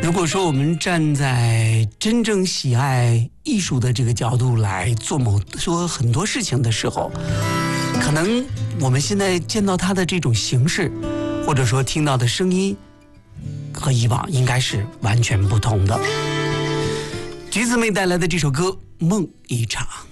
如果说我们站在真正喜爱艺术的这个角度来说很多事情的时候，可能我们现在见到它的这种形式，或者说听到的声音，和以往应该是完全不同的。橘子妹带来的这首歌《梦一场》。